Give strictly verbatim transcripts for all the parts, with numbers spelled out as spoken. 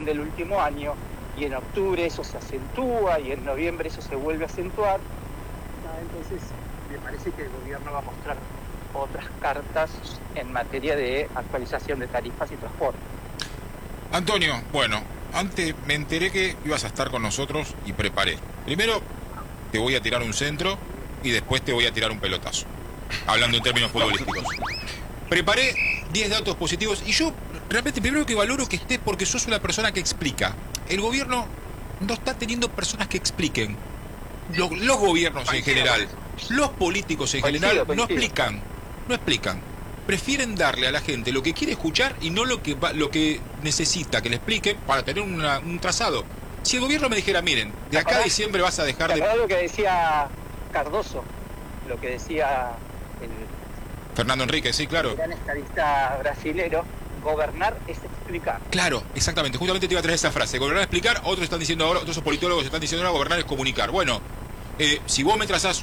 inflación del último año, y en octubre eso se acentúa, y en noviembre eso se vuelve a acentuar. Entonces, me parece que el gobierno va a mostrar otras cartas en materia de actualización de tarifas y transporte. Antonio, bueno, antes me enteré que ibas a estar con nosotros y preparé. Primero te voy a tirar un centro y después te voy a tirar un pelotazo, hablando en términos futbolísticos. Preparé diez datos positivos y yo realmente primero que valoro que estés porque sos una persona que explica. El gobierno no está teniendo personas que expliquen. Los, los gobiernos en general, los políticos en general no explican, no explican. Prefieren darle a la gente lo que quiere escuchar y no lo que va, lo que necesita que le expliquen para tener una, un trazado. Si el gobierno me dijera, miren, de acá a diciembre vas a dejar de... lo que decía Cardoso, lo que decía el... Fernando Enrique, sí, claro. El gran estadista brasilero, gobernar es explicar. Claro, exactamente, justamente te iba a traer esa frase, gobernar es explicar, otros están diciendo ahora, otros politólogos están diciendo ahora, gobernar es comunicar. Bueno, eh, si vos me trazás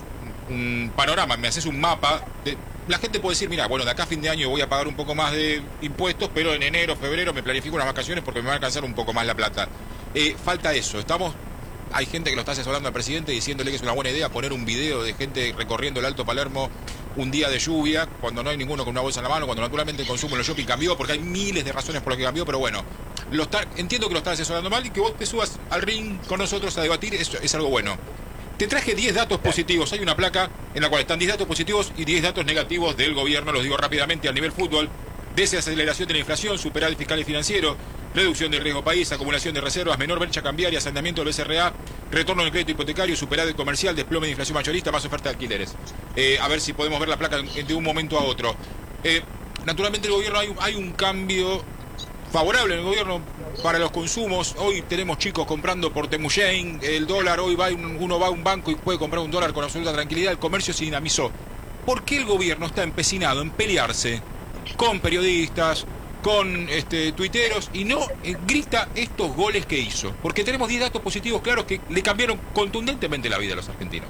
un panorama, me haces un mapa, de, la gente puede decir, mira, bueno, de acá a fin de año voy a pagar un poco más de impuestos, pero en enero, febrero me planifico unas vacaciones porque me va a alcanzar un poco más la plata. Eh, falta eso, estamos... Hay gente que lo está asesorando al presidente diciéndole que es una buena idea poner un video de gente recorriendo el Alto Palermo un día de lluvia, cuando no hay ninguno con una bolsa en la mano, cuando naturalmente el consumo en los shopping cambió, porque hay miles de razones por las que cambió, pero bueno, lo está, entiendo que lo estás asesorando mal y que vos te subas al ring con nosotros a debatir, eso es algo bueno. Te traje diez datos positivos, hay una placa en la cual están diez datos positivos y diez datos negativos del gobierno, los digo rápidamente, al nivel fútbol: desaceleración de la inflación, superávit fiscal y financiero, reducción del riesgo país, acumulación de reservas, menor brecha cambiaria, asentamiento del B C R A, retorno del crédito hipotecario, superávit comercial, desplome de inflación mayorista, más oferta de alquileres. Eh, a ver si podemos ver la placa de un momento a otro. Eh, naturalmente el gobierno, hay un, hay un cambio favorable en el gobierno para los consumos. Hoy tenemos chicos comprando por Temuyein, el dólar, hoy va un, uno va a un banco y puede comprar un dólar con absoluta tranquilidad, el comercio se dinamizó. ¿Por qué el gobierno está empecinado en pelearse con periodistas, con este, tuiteros, y no eh, grita estos goles que hizo? Porque tenemos diez datos positivos claros que le cambiaron contundentemente la vida a los argentinos.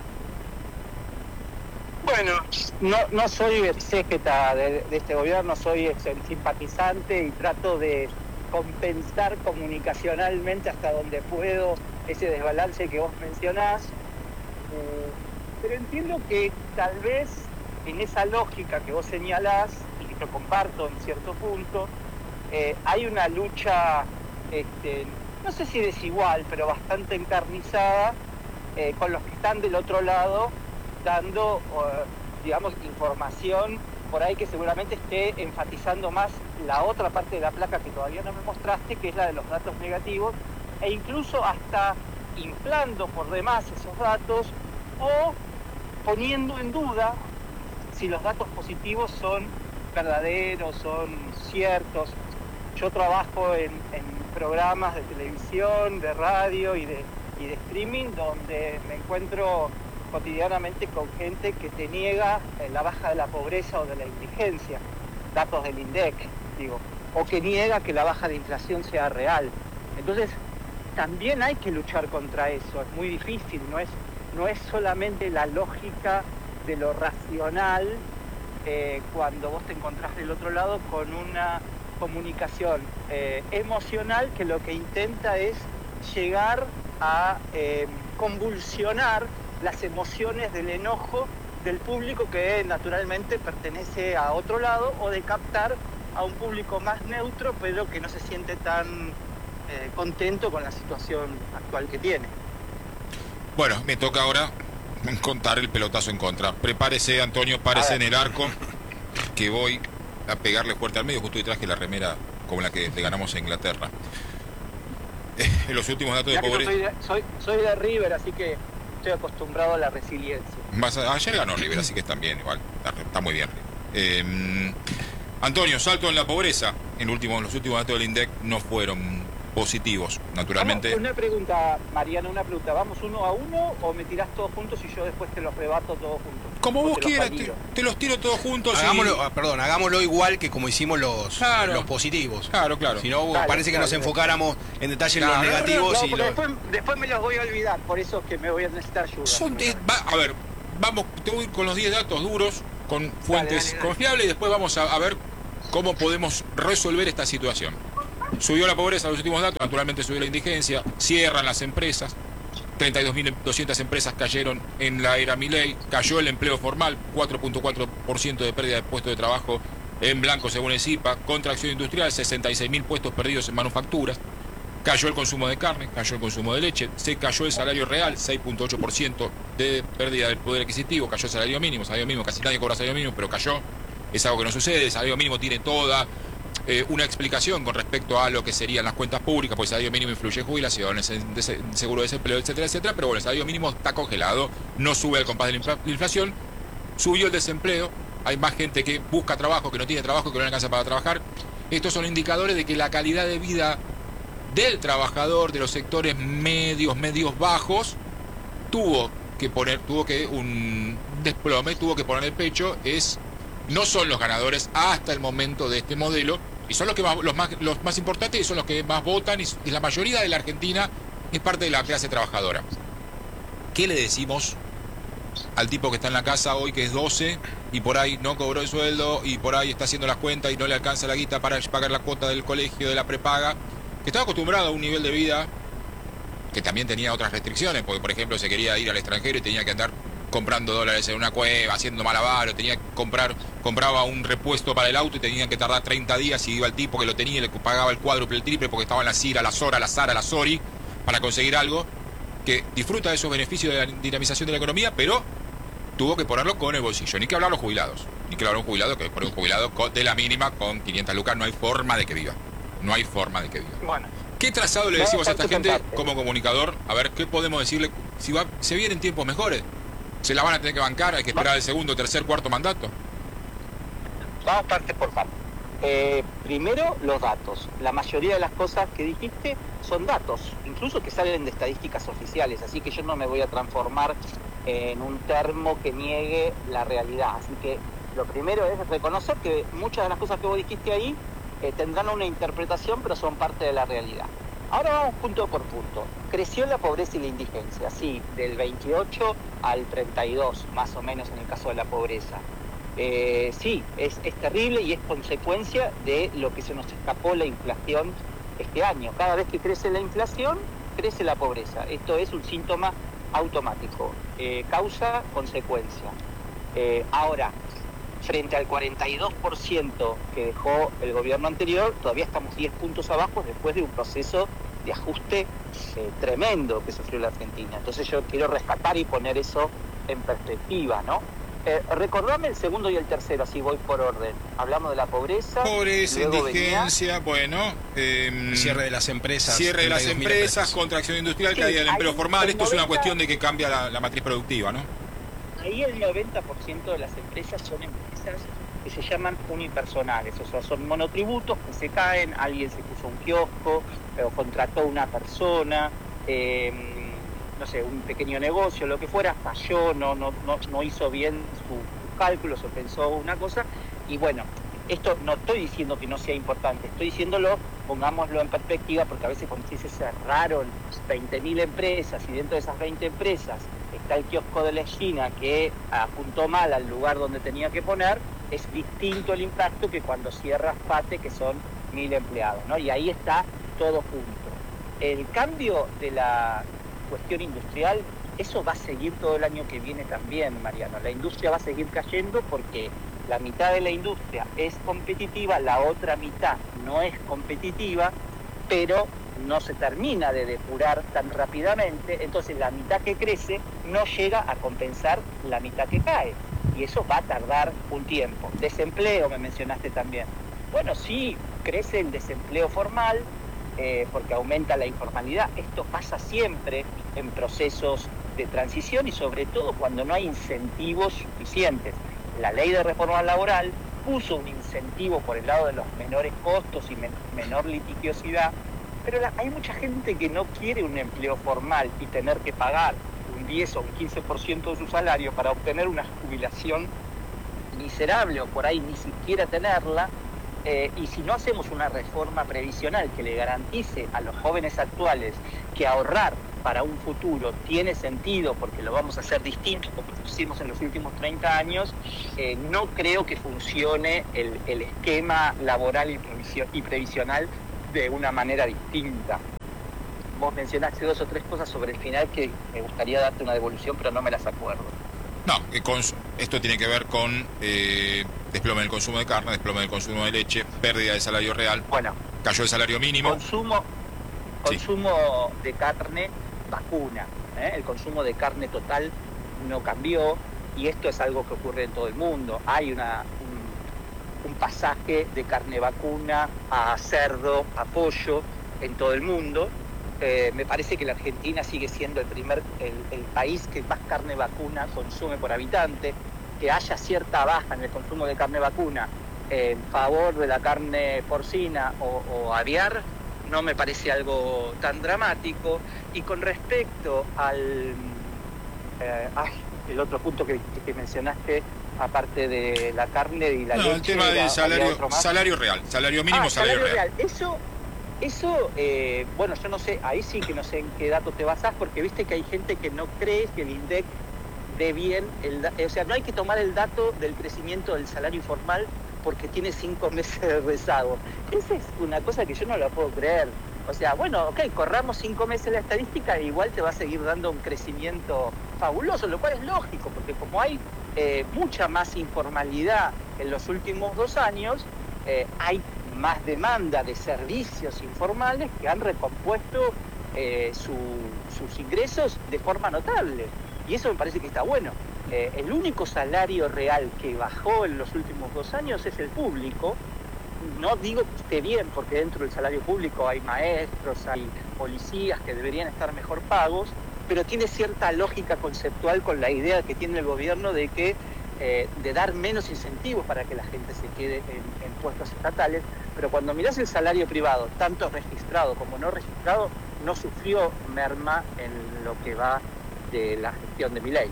Bueno, no, no soy exégeta de, de este gobierno, soy simpatizante y trato de compensar comunicacionalmente hasta donde puedo ese desbalance que vos mencionás. Eh, pero entiendo que tal vez en esa lógica que vos señalás, lo comparto en cierto punto, eh, hay una lucha, este, no sé si desigual, pero bastante encarnizada, eh, con los que están del otro lado, dando, uh, digamos, información por ahí que seguramente esté enfatizando más la otra parte de la placa que todavía no me mostraste, que es la de los datos negativos, e incluso hasta inflando por demás esos datos o poniendo en duda si los datos positivos son verdaderos, son ciertos. Yo trabajo en, en programas de televisión, de radio y de, y de streaming, donde me encuentro cotidianamente con gente que te niega la baja de la pobreza o de la indigencia, datos del INDEC, digo, o que niega que la baja de inflación sea real. Entonces, también hay que luchar contra eso, es muy difícil, no es, no es solamente la lógica de lo racional, Eh, cuando vos te encontrás del otro lado con una comunicación eh, emocional que lo que intenta es llegar a eh, convulsionar las emociones del enojo del público que naturalmente pertenece a otro lado, o de captar a un público más neutro pero que no se siente tan eh, contento con la situación actual que tiene. Bueno, me toca ahora contar el pelotazo en contra. Prepárese, Antonio, párese en el arco, que voy a pegarle fuerte al medio. Justo hoy traje la remera como la que le ganamos a Inglaterra. Eh, en los últimos datos de pobreza... Soy, soy, soy de River, así que estoy acostumbrado a la resiliencia. Vas a... Ayer ganó River, así que están bien, igual. Está, está muy bien. Eh, Antonio, salto en la pobreza. En, último, en los últimos datos del INDEC no fueron positivos, naturalmente. Vamos, una pregunta, Mariano, una pregunta. ¿Vamos uno a uno o me tirás todos juntos y yo después te los rebato todos juntos? Como vos quieras, te, te los tiro todos juntos. Hagámoslo, y... perdón, hagámoslo igual que como hicimos los, claro. los positivos. Claro, claro. Si no, Dale, parece que dale, nos dale. enfocáramos en detalle claro, en los negativos. No, no, y los... los... después, después me los voy a olvidar, por eso es que me voy a necesitar ayuda. Son de, va, a ver, vamos, te voy con los diez datos duros, con fuentes dale, dale, dale. confiables, y después vamos a, a ver cómo podemos resolver esta situación. Subió la pobreza, los últimos datos, naturalmente subió la indigencia, cierran las empresas, treinta y dos mil doscientas empresas cayeron en la era Milei, cayó el empleo formal, cuatro punto cuatro por ciento de pérdida de puestos de trabajo en blanco según el C I P A, contracción industrial, sesenta y seis mil puestos perdidos en manufacturas, cayó el consumo de carne, cayó el consumo de leche, se cayó el salario real, seis punto ocho por ciento de pérdida del poder adquisitivo, cayó el salario mínimo, salario mínimo, casi nadie cobra salario mínimo, pero cayó, es algo que no sucede, el salario mínimo tiene toda eh, una explicación con respecto a lo que serían las cuentas públicas, porque el salario mínimo influye en jubilaciones, en seguro de desempleo, etcétera, etcétera, pero bueno, el salario mínimo está congelado, no sube al compás de la infla- inflación, subió el desempleo, hay más gente que busca trabajo, que no tiene trabajo, que no le alcanza para trabajar. Estos son indicadores de que la calidad de vida del trabajador de los sectores medios, medios bajos, tuvo que poner, tuvo que un desplome, tuvo que poner el pecho, es, no son los ganadores hasta el momento de este modelo, y son los que más, los más, los más importantes y son los que más votan, y, y la mayoría de la Argentina es parte de la clase trabajadora. ¿Qué le decimos al tipo que está en la casa hoy, que es doce, y por ahí no cobró el sueldo, y por ahí está haciendo las cuentas y no le alcanza la guita para pagar la cuota del colegio, de la prepaga, que estaba acostumbrado a un nivel de vida que también tenía otras restricciones, porque por ejemplo se quería ir al extranjero y tenía que andar comprando dólares en una cueva, haciendo malabares, tenía que comprar, compraba un repuesto para el auto y tenía que tardar treinta días, y iba el tipo que lo tenía y le pagaba el cuádruple, el triple, porque estaba en la Cira, la Sora, la Sara, la Sori, para conseguir algo, que disfruta de esos beneficios de la dinamización de la economía, pero tuvo que ponerlo con el bolsillo. Ni que hablar los jubilados, ni que hablar un jubilado, que por un jubilado de la mínima con quinientas lucas no hay forma de que viva. No hay forma de que viva. Bueno. ¿Qué trazado le decimos a esta gente como comunicador? A ver, ¿qué podemos decirle? Si va, se vienen tiempos mejores, ¿se la van a tener que bancar? ¿Hay que esperar el segundo, tercer, cuarto mandato? Vamos parte por parte. Eh, primero, los datos. La mayoría de las cosas que dijiste son datos, incluso que salen de estadísticas oficiales, así que yo no me voy a transformar en un termo que niegue la realidad. Así que lo primero es reconocer que muchas de las cosas que vos dijiste ahí eh, tendrán una interpretación, pero son parte de la realidad. Ahora vamos punto por punto. Creció la pobreza y la indigencia, sí, del veintiocho al treinta y dos, más o menos en el caso de la pobreza. Eh, sí, es, es terrible y es consecuencia de lo que se nos escapó la inflación este año. Cada vez que crece la inflación, crece la pobreza. Esto es un síntoma automático, eh, causa, consecuencia. Eh, ahora, frente al cuarenta y dos por ciento que dejó el gobierno anterior, todavía estamos diez puntos abajo después de un proceso de ajuste eh, tremendo que sufrió la Argentina. Entonces yo quiero rescatar y poner eso en perspectiva, ¿no? Eh, recordame el segundo y el tercero, así voy por orden. Hablamos de la pobreza. Pobreza, indigencia, venía... bueno. Eh, cierre de las empresas. Cierre de las empresas, contracción industrial, sí, caída del empleo formal. Esto noventa... es una cuestión de que cambia la, la matriz productiva, ¿no? Ahí el noventa por ciento de las empresas son empresas que se llaman unipersonales, o sea, son monotributos que se caen, alguien se puso un kiosco, o contrató una persona, eh, no sé, un pequeño negocio, lo que fuera, falló, no, no, no, no hizo bien sus su cálculos o pensó una cosa, y bueno, esto no estoy diciendo que no sea importante, estoy diciéndolo, pongámoslo en perspectiva, porque a veces cuando se cerraron veinte mil empresas y dentro de esas veinte empresas está el kiosco de la esquina que apuntó mal al lugar donde tenía que poner, es distinto el impacto que cuando cierras Pate, que son mil empleados, ¿no? Y ahí está todo junto. El cambio de la cuestión industrial, eso va a seguir todo el año que viene también, Mariano. La industria va a seguir cayendo porque la mitad de la industria es competitiva, la otra mitad no es competitiva, pero no se termina de depurar tan rápidamente, entonces la mitad que crece no llega a compensar la mitad que cae, y eso va a tardar un tiempo. Desempleo, me mencionaste también. Bueno, sí, crece el desempleo formal, eh, porque aumenta la informalidad. Esto pasa siempre en procesos de transición y sobre todo cuando no hay incentivos suficientes. La ley de reforma laboral puso un incentivo por el lado de los menores costos y men- menor litigiosidad, pero la, hay mucha gente que no quiere un empleo formal y tener que pagar un diez o un quince por ciento de su salario para obtener una jubilación miserable o por ahí ni siquiera tenerla, eh, y si no hacemos una reforma previsional que le garantice a los jóvenes actuales que ahorrar para un futuro tiene sentido porque lo vamos a hacer distinto como lo hicimos en los últimos treinta años, eh, no creo que funcione el, el esquema laboral y, previsio- y previsional de una manera distinta. Vos mencionaste dos o tres cosas sobre el final que me gustaría darte una devolución, pero no me las acuerdo. No, eh, con, esto tiene que ver con eh, desplome del consumo de carne, desplome del consumo de leche, pérdida de salario real. Bueno, cayó el salario mínimo. Consumo, consumo sí. de carne, vacuna. ¿eh? El consumo de carne total no cambió y esto es algo que ocurre en todo el mundo. Hay una, un, un pasaje de carne vacuna a cerdo, a pollo en todo el mundo. Eh, me parece que la Argentina sigue siendo el primer el, el país que más carne vacuna consume por habitante. Que haya cierta baja en el consumo de carne vacuna en favor de la carne porcina o, o aviar no me parece algo tan dramático. Y con respecto al eh, ay, el otro punto que, que mencionaste, aparte de la carne y la no, leche, el tema del salario, salario real, salario mínimo, ah, salario, salario real. real. Eso Eso, eh, bueno, yo no sé, ahí sí que no sé en qué dato te basás, porque viste que hay gente que no cree que el INDEC dé bien, el, o sea, no hay que tomar el dato del crecimiento del salario informal porque tiene cinco meses de rezago. Esa es una cosa que yo no la puedo creer. O sea, bueno, ok, corramos cinco meses la estadística e igual te va a seguir dando un crecimiento fabuloso, lo cual es lógico, porque como hay eh, mucha más informalidad en los últimos dos años, eh, hay más demanda de servicios informales que han recompuesto eh, su, sus ingresos de forma notable. Y eso me parece que está bueno. Eh, el único salario real que bajó en los últimos dos años es el público. No digo que esté bien, porque dentro del salario público hay maestros, hay policías que deberían estar mejor pagos, pero tiene cierta lógica conceptual con la idea que tiene el gobierno de que Eh, de dar menos incentivos para que la gente se quede en, en puestos estatales, pero cuando mirás el salario privado, tanto registrado como no registrado, no sufrió merma en lo que va de la gestión de Milei.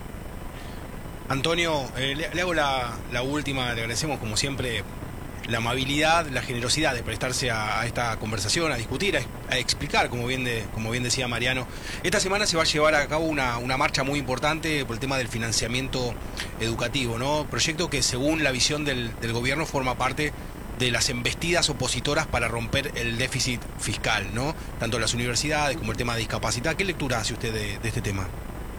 Antonio, eh, le, le hago la, la última, le agradecemos como siempre la amabilidad, la generosidad de prestarse a, a esta conversación, a discutir, a, a explicar, como bien, de, como bien decía Mariano. Esta semana se va a llevar a cabo una, una marcha muy importante por el tema del financiamiento educativo, ¿no? Proyecto que según la visión del, del gobierno forma parte de las embestidas opositoras para romper el déficit fiscal, ¿no? Tanto las universidades como el tema de discapacidad. ¿Qué lectura hace usted de, de este tema?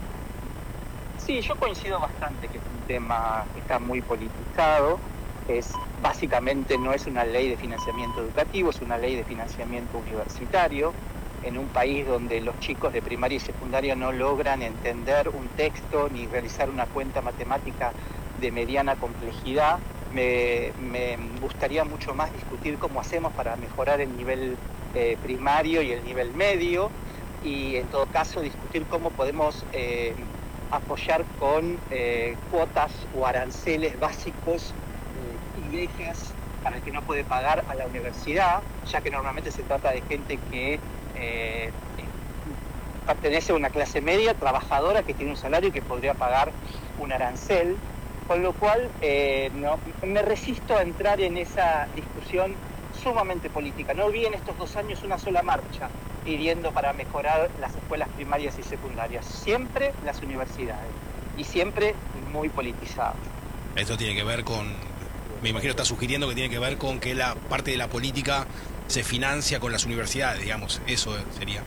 Sí, yo coincido bastante que es un tema que está muy politizado. Es, básicamente no es una ley de financiamiento educativo, es una ley de financiamiento universitario, en un país donde los chicos de primaria y secundaria no logran entender un texto ni realizar una cuenta matemática de mediana complejidad. Me, me gustaría mucho más discutir cómo hacemos para mejorar el nivel eh, primario y el nivel medio, y en todo caso discutir cómo podemos eh, apoyar con eh, cuotas o aranceles básicos Iglesias para el que no puede pagar a la universidad, ya que normalmente se trata de gente que eh, pertenece a una clase media, trabajadora, que tiene un salario y que podría pagar un arancel, con lo cual eh, no, me resisto a entrar en esa discusión sumamente política. No vi en estos dos años una sola marcha pidiendo para mejorar las escuelas primarias y secundarias, siempre las universidades, y siempre muy politizadas. Esto tiene que ver con... Me imagino está sugiriendo que tiene que ver con que la parte de la política se financia con las universidades, digamos, eso sería.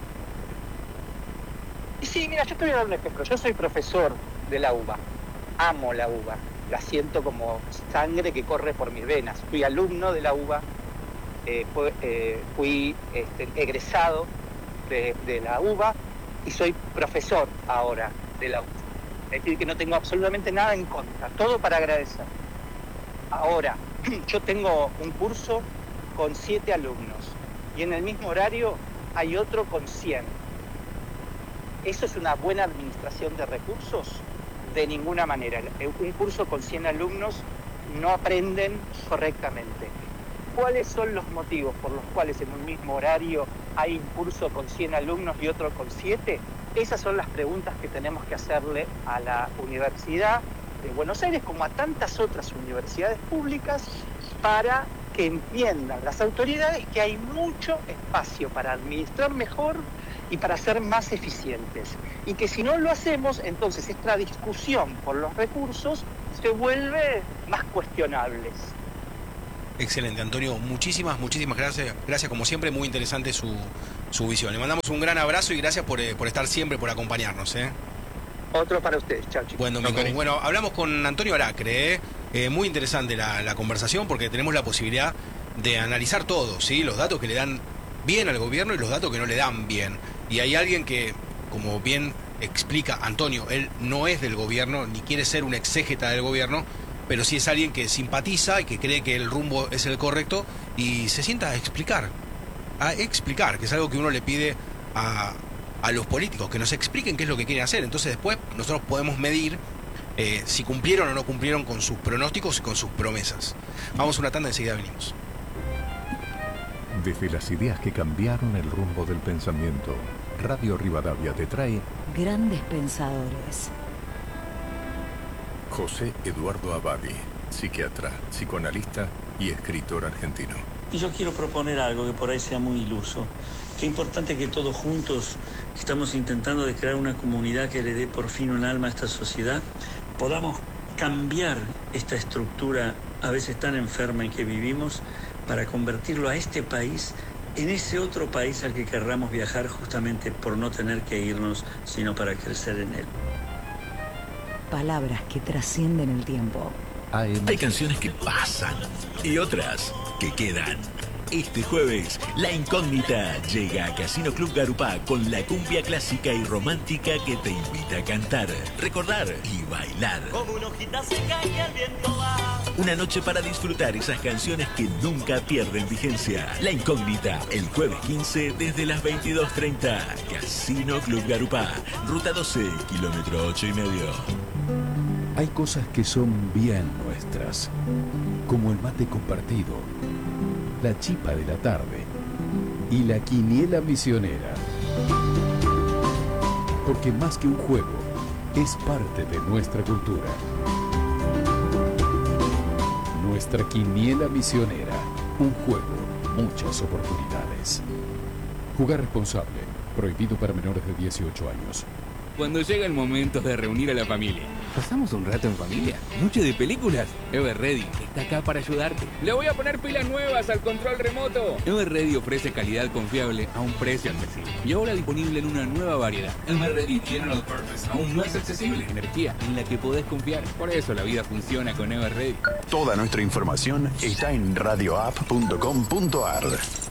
Sí, mira, yo te voy a dar un ejemplo. Yo soy profesor de la U B A, amo la U B A, la siento como sangre que corre por mis venas. Fui alumno de la U B A, eh, fue, eh, fui este, egresado de, de la U B A y soy profesor ahora de la U B A. Es decir, que no tengo absolutamente nada en contra, todo para agradecer. Ahora, yo tengo un curso con siete alumnos y en el mismo horario hay otro con cien. ¿Eso es una buena administración de recursos? De ninguna manera. Un curso con cien alumnos no aprenden correctamente. ¿Cuáles son los motivos por los cuales en un mismo horario hay un curso con cien alumnos y otro con siete? Esas son las preguntas que tenemos que hacerle a la universidad de Buenos Aires, como a tantas otras universidades públicas, para que entiendan las autoridades que hay mucho espacio para administrar mejor y para ser más eficientes. Y que si no lo hacemos, entonces esta discusión por los recursos se vuelve más cuestionable. Excelente, Antonio. Muchísimas, muchísimas gracias. Gracias, como siempre, muy interesante su, su visión. Le mandamos un gran abrazo y gracias por, eh, por estar siempre, por acompañarnos. ¿eh? Otro para ustedes. Chao, chicos. Buen domingo. Okay. Bueno, hablamos con Antonio Aracre. ¿eh? Eh, muy interesante la, la conversación porque tenemos la posibilidad de analizar todo, ¿sí? Los datos que le dan bien al gobierno y los datos que no le dan bien. Y hay alguien que, como bien explica Antonio, él no es del gobierno ni quiere ser un exégeta del gobierno, pero sí es alguien que simpatiza y que cree que el rumbo es el correcto y se sienta a explicar, a explicar, que es algo que uno le pide a, a los políticos, que nos expliquen qué es lo que quieren hacer. Entonces después nosotros podemos medir eh, si cumplieron o no cumplieron con sus pronósticos y con sus promesas. Vamos a una tanda, enseguida venimos. Desde las ideas que cambiaron el rumbo del pensamiento, Radio Rivadavia te trae Grandes pensadores. José Eduardo Abadi, psiquiatra, psicoanalista y escritor argentino. Y yo quiero proponer algo que por ahí sea muy iluso. Qué importante que todos juntos estamos intentando de crear una comunidad que le dé por fin un alma a esta sociedad, podamos cambiar esta estructura a veces tan enferma en que vivimos para convertirlo a este país en ese otro país al que querramos viajar justamente por no tener que irnos, sino para crecer en él. Palabras que trascienden el tiempo. Hay canciones que pasan y otras que quedan. Este jueves, La Incógnita llega a Casino Club Garupá con la cumbia clásica y romántica que te invita a cantar, recordar y bailar. Como una hojita seca y el viento va. Una noche para disfrutar esas canciones que nunca pierden vigencia. La Incógnita, el jueves quince desde las veintidós treinta. Casino Club Garupá, ruta doce, kilómetro ocho y medio. Hay cosas que son bien nuestras, como el mate compartido, la chipa de la tarde y la quiniela misionera. Porque más que un juego, es parte de nuestra cultura. Nuestra quiniela misionera, un juego, muchas oportunidades. Jugar responsable, prohibido para menores de dieciocho años. Cuando llega el momento de reunir a la familia. ¿Pasamos un rato en familia? ¿Noche de películas? Everready está acá para ayudarte. Le voy a poner pilas nuevas al control remoto. Everready ofrece calidad confiable a un precio accesible. Y ahora disponible en una nueva variedad. Everready General Purpose aún no es accesible. Energía en la que podés confiar. Por eso la vida funciona con Everready. Toda nuestra información está en radioapp punto com punto ar.